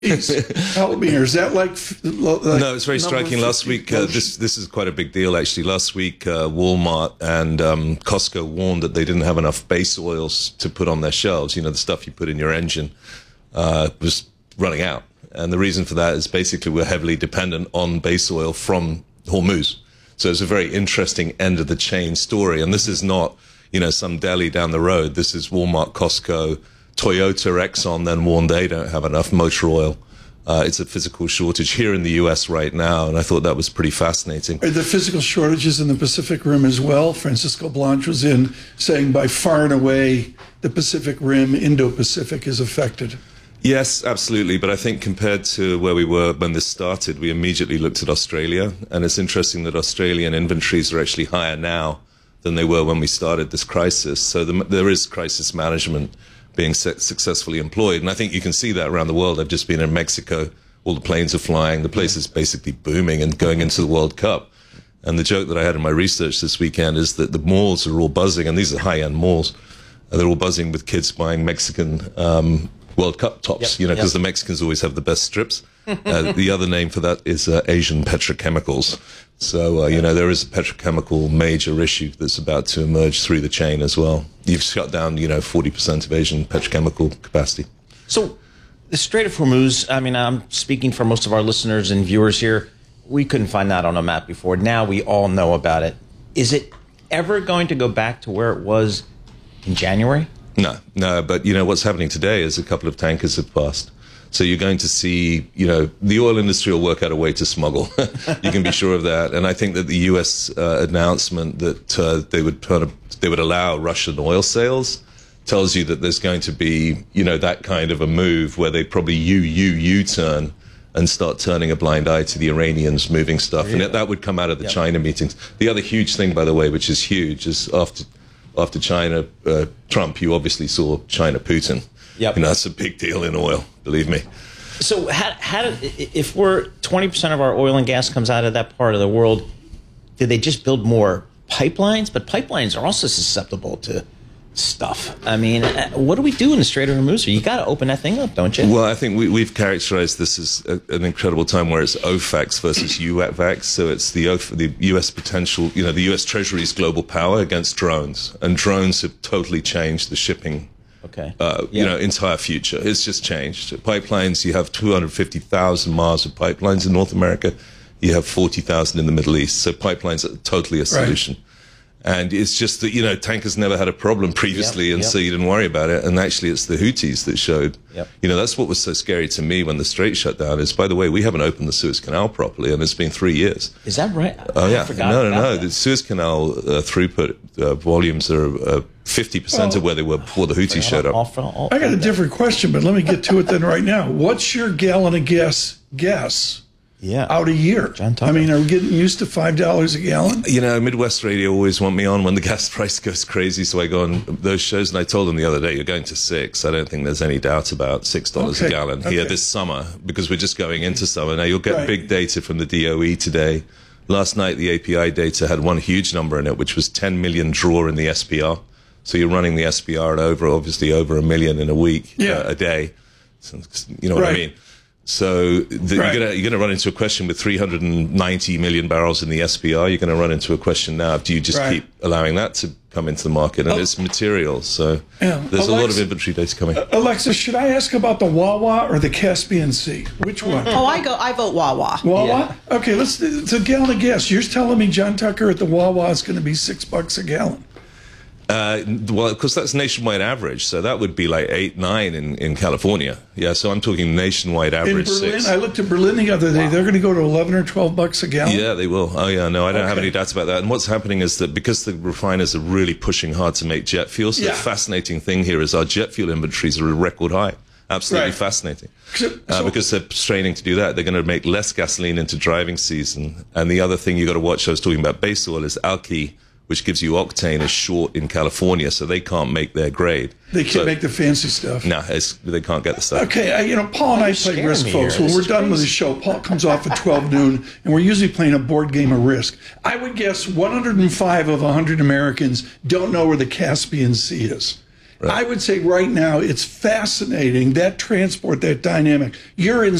Help me here. Is that like no, it's very striking. Last week, this is quite a big deal, actually. Last week, Walmart and Costco warned that they didn't have enough base oils to put on their shelves. You know, the stuff you put in your engine was running out. And the reason for that is basically we're heavily dependent on base oil from Hormuz. So it's a very interesting end of the chain story. And this is not, you know, some deli down the road. This is Walmart, Costco, Toyota, Exxon then warned they don't have enough motor oil. It's a physical shortage here in the U.S. right now, and I thought that was pretty fascinating. Are there physical shortages in the Pacific Rim as well? Francisco Blanch was in saying by far and away the Pacific Rim, Indo-Pacific is affected. Yes, absolutely. But I think compared to where we were when this started, we immediately looked at Australia. And it's interesting that Australian inventories are actually higher now than they were when we started this crisis. So there is crisis management being successfully employed. And I think you can see that around the world. I've just been in Mexico. All the planes are flying. The place is basically booming and going into the World Cup. And the joke that I had in my research this weekend is that the malls are all buzzing, and these are high-end malls. They're all buzzing with kids buying Mexican World Cup tops, you know, because the Mexicans always have the best strips. The other name for that is Asian petrochemicals. So, you know, there is a petrochemical major issue that's about to emerge through the chain as well. You've shut down, you know, 40% of Asian petrochemical capacity. So the Strait of Hormuz, I mean, I'm speaking for most of our listeners and viewers here. We couldn't find that on a map before. Now we all know about it. Is it ever going to go back to where it was in January? No, but, you know, what's happening today is a couple of tankers have passed. So you're going to see, you know, the oil industry will work out a way to smuggle. You can be sure of that. And I think that the U.S. Announcement that they would allow Russian oil sales tells you that there's going to be, you know, that kind of a move where they probably U-turn and start turning a blind eye to the Iranians moving stuff. Really? And that would come out of the China meetings. The other huge thing, by the way, which is huge, is after China, Trump, you obviously saw China Putin. Yep. You know, that's a big deal in oil, believe me. So if we're 20% of our oil and gas comes out of that part of the world, did they just build more pipelines? But pipelines are also susceptible to stuff. I mean, what do we do in the Strait of Hormuz? You got to open that thing up, don't you? Well, I think we've characterized this as an incredible time where it's OFACs versus UVACs. So it's the U.S. potential, you know, the U.S. Treasury's global power against drones. And drones have totally changed the shipping you know, entire future. It's just changed. Pipelines, you have 250,000 miles of pipelines in North America. You have 40,000 in the Middle East. So pipelines are totally a solution. Right. And it's just that, you know, tankers never had a problem previously, so you didn't worry about it. And actually, it's the Houthis that showed. You know, that's what was so scary to me when the Strait shut down is, by the way, we haven't opened the Suez Canal properly, and it's been 3 years. Is that right? Oh, yeah. No. The Suez Canal throughput volumes are 50% of where they were before the Houthis showed up. I got a different question, but let me get to it then right now. What's your gallon of gas guess? Out a year. I mean, are we getting used to $5 a gallon? You know, Midwest Radio always want me on when the gas price goes crazy, so I go on those shows, and I told them the other day, you're going to $6. I don't think there's any doubt about $6 a gallon here this summer, because we're just going into summer. Now, you'll get big data from the DOE today. Last night, the API data had one huge number in it, which was 10 million draw in the SPR. So you're running the SPR at obviously over 1 million in a week, a day. So, you know what I mean? So you're going to run into a question with 390 million barrels in the SPR. You're going to run into a question now. Do you just keep allowing that to come into the market? And it's material. So there's a lot of inventory data coming. Alexa, should I ask about the Wawa or the Caspian Sea? Which one? I vote Wawa. Wawa? Yeah. Okay, it's a gallon of gas. You're telling me John Tucker at the Wawa is going to be $6 a gallon. Well, of course, that's nationwide average. So that would be like 8, 9 in California. Yeah, so I'm talking nationwide average. In Berlin, 6. I looked at Berlin the other day. They're going to go to 11 or 12 bucks a gallon. Yeah, they will. Oh, yeah, no, I don't have any doubts about that. And what's happening is that because the refiners are really pushing hard to make jet fuel, so the fascinating thing here is our jet fuel inventories are a record high. Absolutely fascinating. Because they're straining to do that. They're going to make less gasoline into driving season. And the other thing you got to watch, I was talking about base oil, is alky, which gives you octane, is short in California, so they can't make their grade. They can't make the fancy stuff. No, they can't get the stuff. Okay, you know, Paul and I play Risk, folks. When we're done with the show, Paul comes off at 12 noon, and we're usually playing a board game of Risk. I would guess 105 of 100 Americans don't know where the Caspian Sea is. I would say right now it's fascinating, that transport, that dynamic. You're in